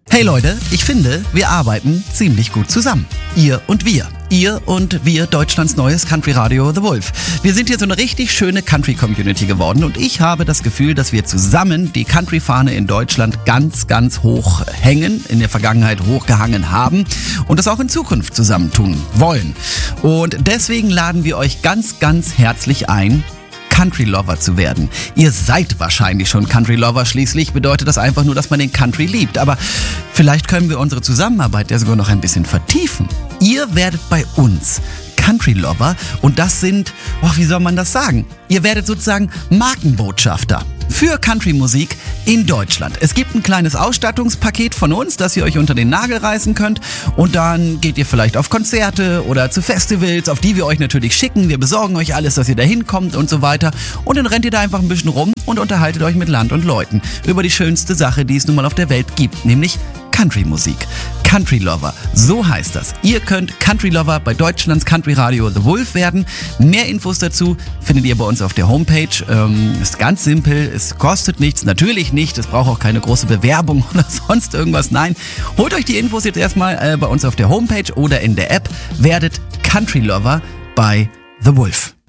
Hey Leute, ich finde, wir arbeiten ziemlich gut zusammen. Ihr und wir. Ihr und wir, Deutschlands neues Country-Radio The Wolf. Wir sind hier so eine richtig schöne Country-Community geworden und ich habe das Gefühl, dass wir zusammen die Country-Fahne in Deutschland ganz, ganz hoch hängen, in der Vergangenheit hochgehangen haben und das auch in Zukunft zusammen tun wollen. Und deswegen laden wir euch ganz, ganz herzlich ein, Country Lover zu werden. Ihr seid wahrscheinlich schon Country Lover, schließlich bedeutet das einfach nur, dass man den Country liebt. Aber vielleicht können wir unsere Zusammenarbeit ja sogar noch ein bisschen vertiefen. Ihr werdet bei uns Country Lover und das sind, wie soll man das sagen? Ihr werdet sozusagen Markenbotschafter für Country-Musik in Deutschland. Es gibt ein kleines Ausstattungspaket von uns, das ihr euch unter den Nagel reißen könnt und dann geht ihr vielleicht auf Konzerte oder zu Festivals, auf die wir euch natürlich schicken. Wir besorgen euch alles, dass ihr da hinkommt und so weiter und dann rennt ihr da einfach ein bisschen rum und unterhaltet euch mit Land und Leuten über die schönste Sache, die es nun mal auf der Welt gibt, nämlich Country-Musik. Country Lover, so heißt das. Ihr könnt Country Lover bei Deutschlands Country Radio The Wolf werden. Mehr Infos dazu findet ihr bei uns auf der Homepage. Ist ganz simpel, es kostet nichts, natürlich nicht, es braucht auch keine große Bewerbung oder sonst irgendwas. Nein, holt euch die Infos jetzt erstmal bei uns auf der Homepage oder in der App. Werdet Country Lover bei The Wolf.